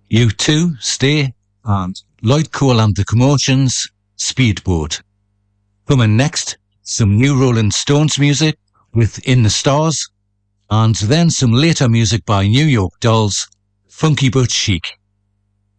You Two, Stay, and Lloyd Cole and the Commotions, Speedboat. Coming next, some new Rolling Stones music with In the Stars, and then some later music by New York Dolls, Funky But Chic.